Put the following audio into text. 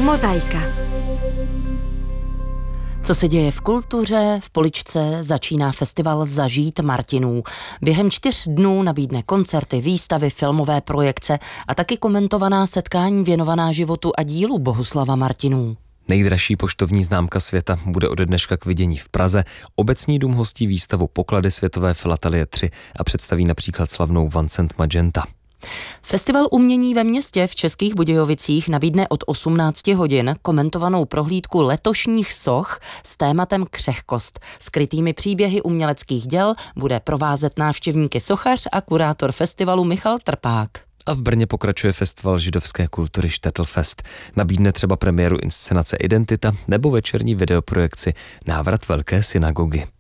Mozaika. Co se děje v kultuře? V Poličce začíná festival Zažít Martinů. Během 4 dnů nabídne koncerty, výstavy, filmové projekce a taky komentovaná setkání věnovaná životu a dílu Bohuslava Martinů. Nejdražší poštovní známka světa bude ode dneška k vidění v Praze. Obecní dům hostí výstavu Poklady světové filatelie 3 a představí například slavnou Vincent Magenta. Festival umění ve městě v Českých Budějovicích nabídne od 18 hodin komentovanou prohlídku letošních soch s tématem křehkost. Skrytými příběhy uměleckých děl bude provázet návštěvníky sochař a kurátor festivalu Michal Trpák. A v Brně pokračuje festival židovské kultury Štetl-Fest. Nabídne třeba premiéru inscenace Identita nebo večerní videoprojekci Návrat velké synagogy.